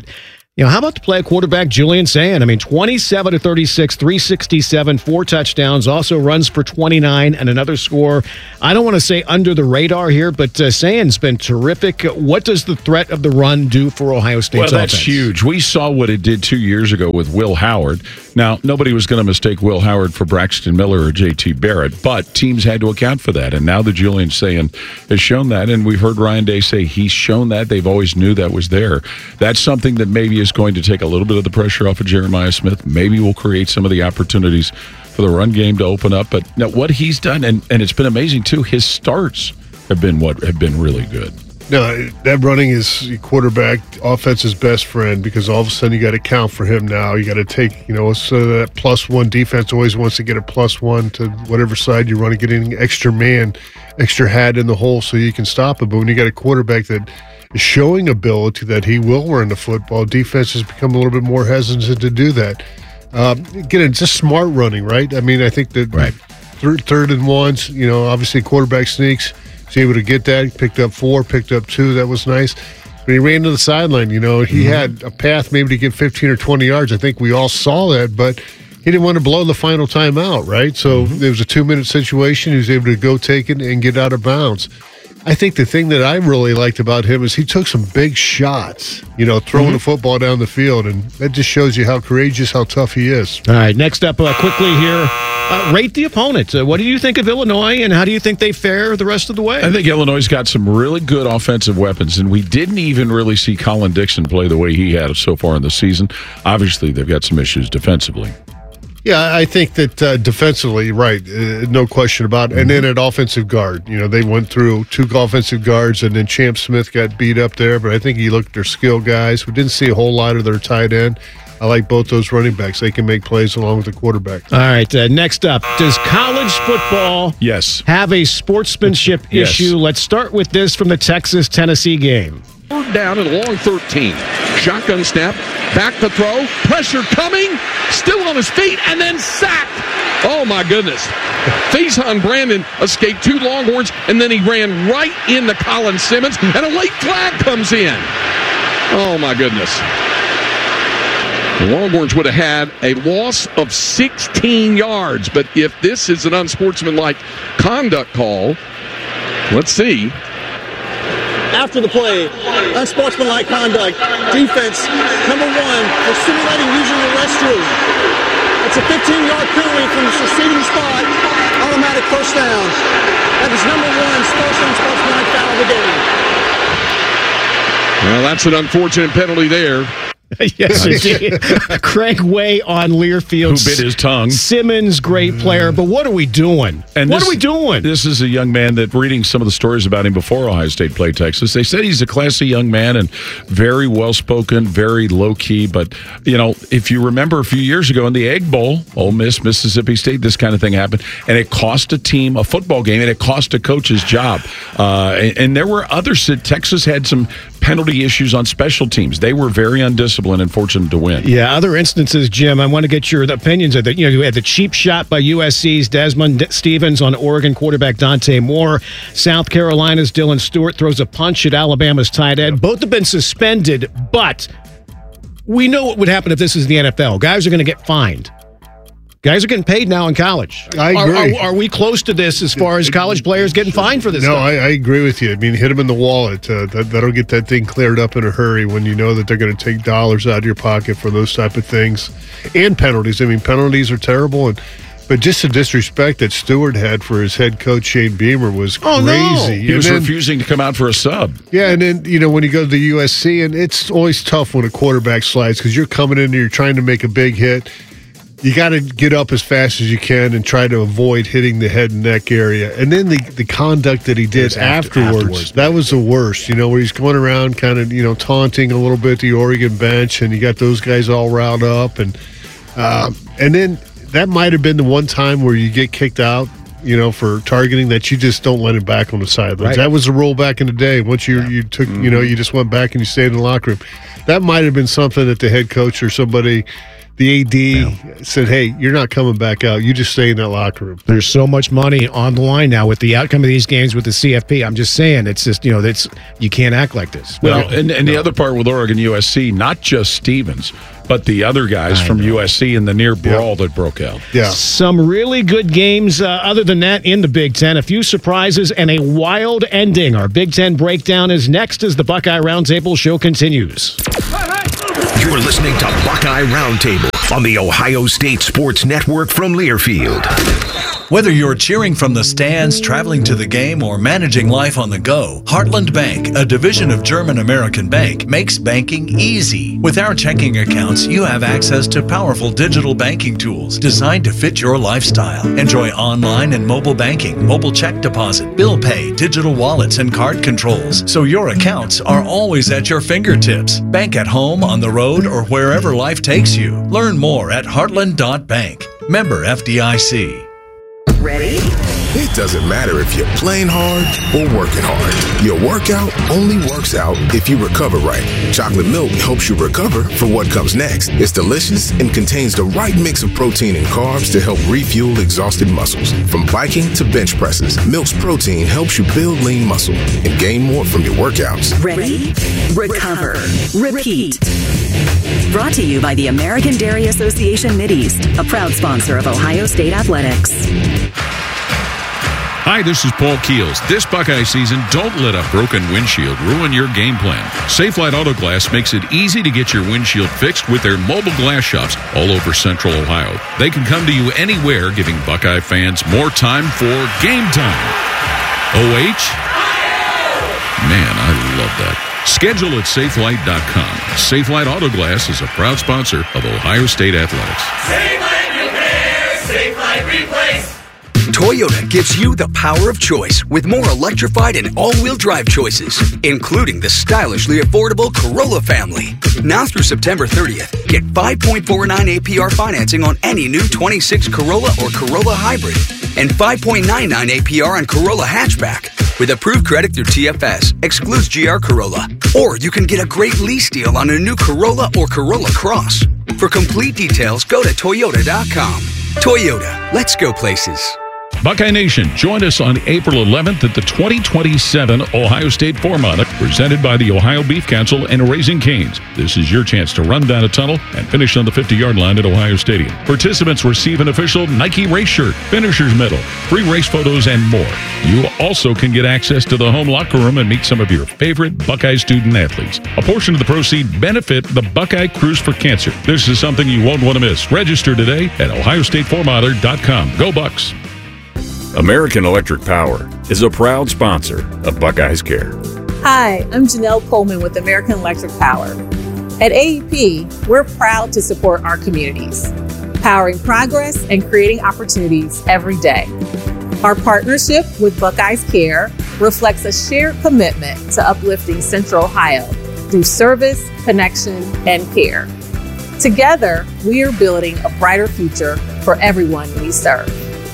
How about the play quarterback Julian Sand? 27 to 36, 367, 4 touchdowns, also runs for 29 and another score. I don't want to say under the radar here, but Sand's been terrific. What does the threat of the run do for Ohio State's offense? That's huge. We saw what it did 2 years ago with Will Howard. Now, nobody was going to mistake Will Howard for Braxton Miller or J.T. Barrett, but teams had to account for that. And now the Julian Sand has shown that, and we've heard Ryan Day say he's shown that. They've always knew that was there. That's something that maybe is going to take a little bit of the pressure off of Jeremiah Smith. Maybe we'll create some of the opportunities for the run game to open up. But now what he's done, and it's been amazing too, his starts have been really good. No, that running is quarterback offense's best friend, because all of a sudden you got to count for him now. You got to take, so that +1 defense always wants to get a +1 to whatever side you run, getting extra man, extra hat in the hole so you can stop it. But when you got a quarterback that is showing ability that he will run the football, defense has become a little bit more hesitant to do that. Again, it's just smart running, right? I think that third and ones, obviously quarterback sneaks. Was able to get that. He picked up 4, picked up 2. That was nice. But he ran to the sideline. He had a path maybe to get 15 or 20 yards. I think we all saw that, but he didn't want to blow the final time out, right? So there was a 2-minute situation. He was able to go take it and get out of bounds. I think the thing that I really liked about him is he took some big shots, throwing the football down the field, and that just shows you how courageous, how tough he is. All right, next up quickly here, rate the opponent. What do you think of Illinois, and how do you think they fare the rest of the way? I think Illinois' got some really good offensive weapons, and we didn't even really see Colin Dixon play the way he had so far in the season. Obviously, they've got some issues defensively. Yeah, I think that defensively, right, no question about it. And then at offensive guard, they went through 2 offensive guards, and then Champ Smith got beat up there, but I think you looked at their skill guys. We didn't see a whole lot of their tight end. I like both those running backs. They can make plays along with the quarterback. All right, next up, does college football have a sportsmanship issue? Let's start with this from the Texas-Tennessee game. Third down and long 13. Shotgun snap, back to throw, pressure coming, still on his feet, and then sacked. Oh, my goodness. Faison Brandon escaped 2 Longhorns, and then he ran right into Colin Simmons, and a late flag comes in. Oh, my goodness. The Longhorns would have had a loss of 16 yards, but if this is an unsportsmanlike conduct call, let's see. After the play, unsportsmanlike conduct, defense, number 1, for simulating using the restroom. It's a 15-yard penalty from the succeeding spot, automatic first down. That is number 1 first unsportsmanlike foul of the game. Well, that's an unfortunate penalty there. Yes, indeed. Craig Way on Learfield. Who bit his tongue. Simmons, great player. But what are we doing? What are we doing? This is a young man that, reading some of the stories about him before Ohio State played Texas, they said he's a classy young man and very well-spoken, very low-key. But, if you remember a few years ago in the Egg Bowl, Ole Miss, Mississippi State, this kind of thing happened. And it cost a team a football game, and it cost a coach's job. And there were others. Texas had some penalty issues on special teams. They were very undisciplined and fortunate to win. Yeah, other instances, Jim, I want to get your opinions of that. You had the cheap shot by USC's Desmond Stevens on Oregon quarterback Dante Moore. South Carolina's Dylan Stewart throws a punch at Alabama's tight end. Both have been suspended, but we know what would happen if this is the NFL. Guys are going to get fined. Guys are getting paid now in college. I agree. Are we close to this as far as college players getting fined for this? No, I agree with you. Hit them in the wallet. That'll get that thing cleared up in a hurry when you know that they're going to take dollars out of your pocket for those type of things. And penalties. Penalties are terrible. But just the disrespect that Stewart had for his head coach, Shane Beamer, was crazy. No. He was refusing to come out for a sub. Yeah, and then, when you go to the USC, and it's always tough when a quarterback slides because you're coming in and you're trying to make a big hit. You got to get up as fast as you can and try to avoid hitting the head and neck area. And then the conduct that he did afterwards, that was the worst, where he's going around kind of, taunting a little bit the Oregon bench, and you got those guys all riled up. And then that might have been the one time where you get kicked out for targeting, that you just don't let him back on the sidelines. Right. That was the rule back in the day. Once you took, you just went back and you stayed in the locker room. That might have been something that the head coach or somebody, the AD, said, hey, you're not coming back out. You just stay in that locker room. There's so much money on the line now with the outcome of these games with the CFP. I'm just saying, it's just, you can't act like this. Well, and the other part with Oregon USC, not just Stevens, but the other guys from USC in the near brawl that broke out. Yeah. Some really good games other than that in the Big Ten. A few surprises and a wild ending. Our Big Ten breakdown is next as the Buckeye Roundtable show continues. You're listening to Buckeye Roundtable on the Ohio State Sports Network from Learfield. Whether you're cheering from the stands, traveling to the game, or managing life on the go, Heartland Bank, a division of German American Bank, makes banking easy. With our checking accounts, you have access to powerful digital banking tools designed to fit your lifestyle. Enjoy online and mobile banking, mobile check deposit, bill pay, digital wallets, and card controls, so your accounts are always at your fingertips. Bank at home, on the road, or wherever life takes you. Learn more at heartland.bank. Member FDIC. Ready? It doesn't matter if you're playing hard or working hard. Your workout only works out if you recover right. Chocolate milk helps you recover for what comes next. It's delicious and contains the right mix of protein and carbs to help refuel exhausted muscles. From biking to bench presses, Milk's protein helps you build lean muscle and gain more from your workouts. Ready? Recover. Repeat. Brought to you by the American Dairy Association Mideast, a proud sponsor of Ohio State Athletics. Hi, this is Paul Keels. This Buckeye season, don't let a broken windshield ruin your game plan. Safelite Auto Glass makes it easy to get your windshield fixed with their mobile glass shops all over Central Ohio. They can come to you anywhere, giving Buckeye fans more time for game time. OH? Man, I love that. Schedule at safelite.com. Safelite Auto Glass is a proud sponsor of Ohio State Athletics. Safelite Repair, Safelite Replace. Toyota gives you the power of choice with more electrified and all-wheel drive choices, including the stylishly affordable Corolla family. Now through September 30th, get 5.49 APR financing on any new 26 Corolla or Corolla Hybrid and 5.99 APR on Corolla Hatchback. With approved credit through TFS, excludes GR Corolla. Or you can get a great lease deal on a new Corolla or Corolla Cross. For complete details, go to Toyota.com. Toyota, let's go places. Buckeye Nation, join us on April 11th at the 2027 Ohio State Four-Mile, presented by the Ohio Beef Council and Raising Cane's. This is your chance to run down a tunnel and finish on the 50-yard line at Ohio Stadium. Participants receive an official Nike race shirt, finisher's medal, free race photos, and more. You also can get access to the home locker room and meet some of your favorite Buckeye student athletes. A portion of the proceeds benefit the Buckeye Cruise for Cancer. This is something you won't want to miss. Register today at ohiostatefourmiler.com. Go Bucks! American Electric Power is a proud sponsor of Buckeyes Care. Hi, I'm Janelle Coleman with American Electric Power. At AEP, we're proud to support our communities, powering progress and creating opportunities every day. Our partnership with Buckeyes Care reflects a shared commitment to uplifting Central Ohio through service, connection, and care. Together, we are building a brighter future for everyone we serve.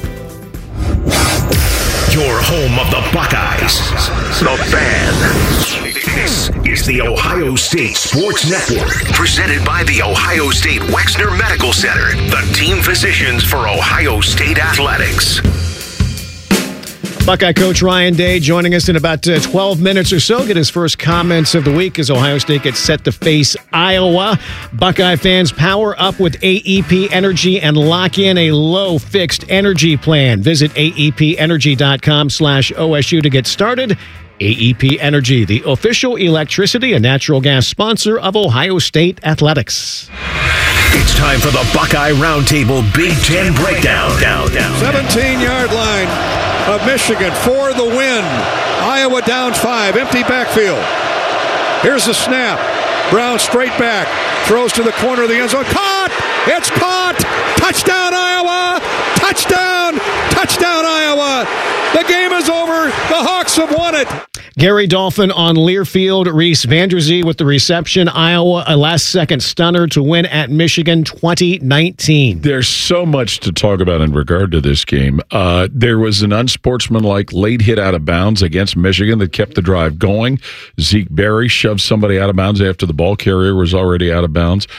Your home of the Buckeyes, the Fan. This is the Ohio State Sports Network, presented by the Ohio State Wexner Medical Center, the team physicians for Ohio State Athletics. Buckeye coach Ryan Day joining us in about 12 minutes or so. Get his first comments of the week as Ohio State gets set to face Iowa. Buckeye fans, power up with AEP Energy and lock in a low fixed energy plan. Visit aepenergy.com/OSU to get started. AEP Energy, the official electricity and natural gas sponsor of Ohio State Athletics. It's time for the Buckeye Roundtable Big Ten Breakdown. 17-yard line of Michigan for the win. Iowa down 5, empty backfield. Here's the snap. Brown straight back, throws to the corner of the end zone. Caught! It's caught! Touchdown, Iowa! Touchdown! Touchdown, Iowa! The game is over. The Hawks have won it. Gary Dolphin on Learfield. Reese Vanderzee with the reception. Iowa, a last-second stunner to win at Michigan 2019. There's so much to talk about in regard to this game. There was an unsportsmanlike late hit out of bounds against Michigan that kept the drive going. Zeke Berry shoved somebody out of bounds after the ball carrier was already out of bounds.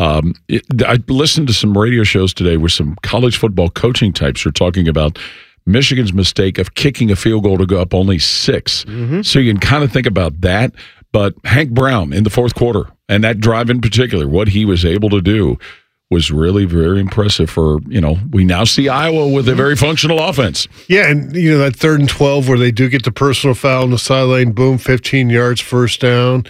I listened to some radio shows today where some college football coaching types are talking about Michigan's mistake of kicking a field goal to go up only 6. Mm-hmm. So you can kind of think about that. But Hank Brown in the fourth quarter, and that drive in particular, what he was able to do was really very impressive for, we now see Iowa with a very functional offense. Yeah, and, that 3rd and 12 where they do get the personal foul on the sideline, boom, 15 yards, first down.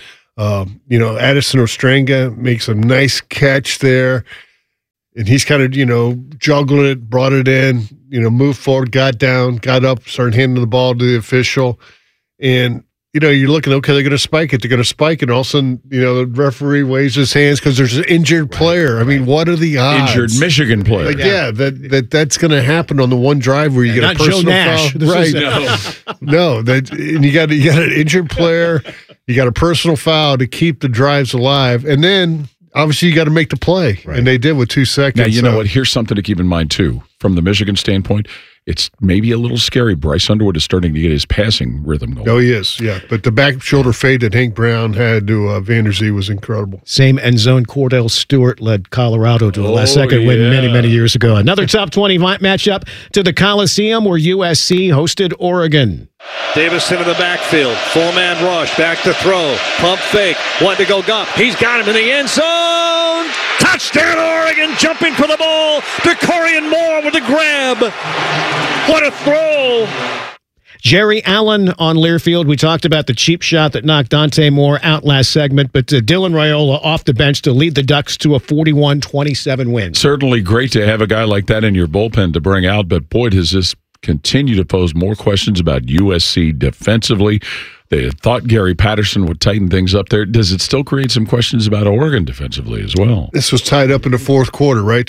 Addison Ostrenga makes a nice catch there. And he's kind of, juggled it, brought it in, moved forward, got down, got up, started handing the ball to the official. And, you're looking, okay, they're going to spike it. They're going to spike it. And all of a sudden, the referee waves his hands because there's an injured player. I mean, what are the odds? Injured Michigan player. That's going to happen on the one drive where you get a personal Joe Nash. foul. Right. No, and you got an injured player. You got a personal foul to keep the drives alive. And then, obviously, you got to make the play, and they did with 2 seconds. Now, you know what? Here's something to keep in mind, too. From the Michigan standpoint, it's maybe a little scary. Bryce Underwood is starting to get his passing rhythm going. Oh, he is, yeah. But the back shoulder fade that Hank Brown had to Vanderzee was incredible. Same end zone. Cordell Stewart led Colorado to a last-second win many, many years ago. Another top 20 matchup to the Coliseum where USC hosted Oregon. Davison in the backfield. Full-man rush. Back to throw. Pump fake. Wanting to go Gup. He's got him in the end zone. Touchdown, Oregon. Jumping for the ball. DeCorian Moore with a grab. What a throw. Jerry Allen on Learfield. We talked about the cheap shot that knocked Dante Moore out last segment, but Dylan Raiola off the bench to lead the Ducks to a 41-27 win. Certainly great to have a guy like that in your bullpen to bring out, but boy, does this continue to pose more questions about USC defensively. They thought Gary Patterson would tighten things up there. Does it still create some questions about Oregon defensively as well? This was tied up in the fourth quarter, right?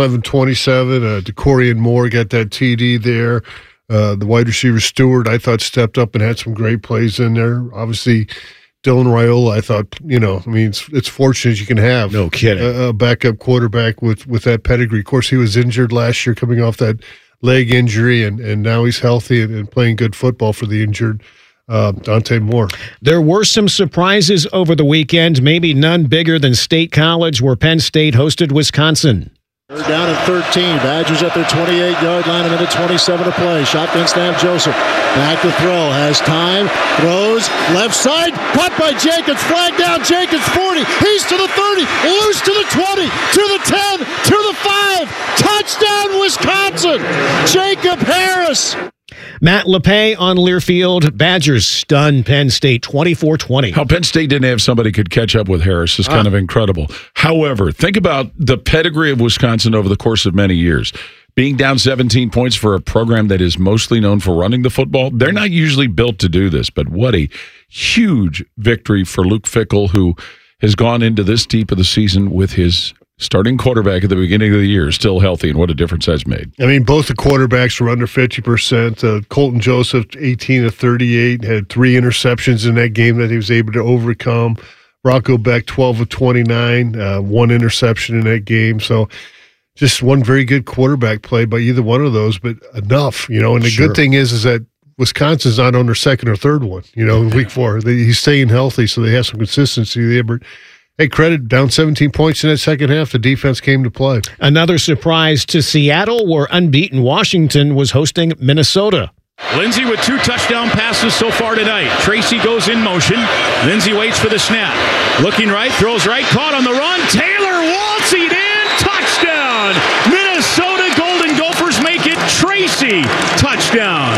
27-27. DeCorian Moore got that TD there. The wide receiver Stewart, I thought, stepped up and had some great plays in there. Obviously, Dylan Raiola, I thought, it's fortunate you can have no kidding a backup quarterback with that pedigree. Of course, he was injured last year coming off that leg injury, and now he's healthy and playing good football for the injured Dante Moore. There were some surprises over the weekend, maybe none bigger than State College, where Penn State hosted Wisconsin. They're down at 13. Badgers at their 28-yard line, a minute 27 to play. Shotgun snap, Joseph. Back to throw. Has time. Throws. Left side. Caught by Jacobs. Flag down. Jacobs 40. He's to the 30. Loose to the 20. To the 10. To the 5. Touchdown, Wisconsin. Jacob Harris. Matt LePay on Learfield. Badgers stun Penn State 24-20. How Penn State didn't have somebody could catch up with Harris is kind of incredible. However, think about the pedigree of Wisconsin over the course of many years. Being down 17 points for a program that is mostly known for running the football, they're not usually built to do this, but what a huge victory for Luke Fickell, who has gone into this deep of the season with his starting quarterback at the beginning of the year still healthy, and what a difference that's made. I mean, both the quarterbacks were under 50%. Colton Joseph, 18 of 38, had 3 interceptions in that game that he was able to overcome. Rocco Beck, 12 of 29, 1 interception in that game. So just one very good quarterback play by either one of those, but enough, And the good thing is that Wisconsin's not on their second or third one, in week 4. He's staying healthy, so they have some consistency there, but hey, credit, down 17 points in that second half. The defense came to play. Another surprise to Seattle, where unbeaten Washington was hosting Minnesota. Lindsey with 2 touchdown passes so far tonight. Tracy goes in motion. Lindsey waits for the snap. Looking right, throws right, caught on the run. Taylor waltzing in. Touchdown. Minnesota Golden Gophers make it Tracy. Touchdown.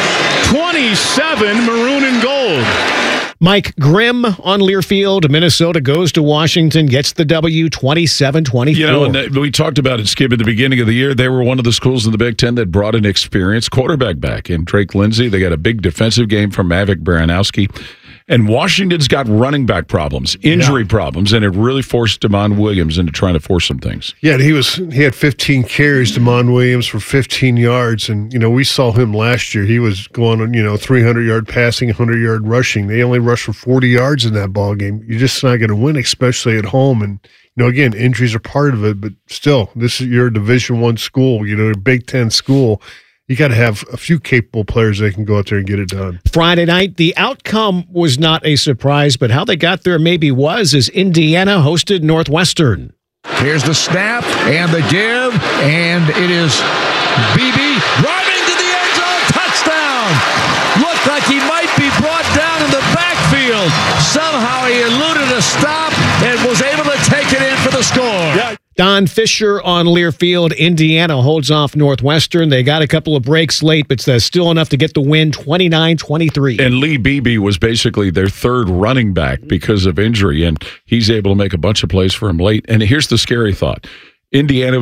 27 maroon and gold. Mike Grimm on Learfield. Minnesota goes to Washington, gets the W 27-24. And we talked about it, Skip, at the beginning of the year. They were one of the schools in the Big Ten that brought an experienced quarterback back in Drake Lindsey. They got a big defensive game from Mavic Baranowski. And Washington's got running back problems, injury problems, and it really forced Damon Williams into trying to force some things. Yeah, and he had 15 carries, Damon Williams, for 15 yards. And, we saw him last year. He was going on, 300-yard passing, 100-yard rushing. They only rushed for 40 yards in that ball game. You're just not going to win, especially at home. And, again, injuries are part of it, but still, this is your Division I school, a Big Ten school. You got to have a few capable players that can go out there and get it done. Friday night, the outcome was not a surprise, but how they got there maybe was, as Indiana hosted Northwestern. Here's the snap and the give, and it is BB driving to the end zone, touchdown! Looked like he might be brought down in the backfield. Somehow he eluded a stop and was able to take it in for the score. Yeah. Don Fisher on Learfield. Indiana holds off Northwestern. They got a couple of breaks late, but still enough to get the win, 29-23. And Lee Beebe was basically their third running back because of injury, and he's able to make a bunch of plays for him late. And here's the scary thought. Indiana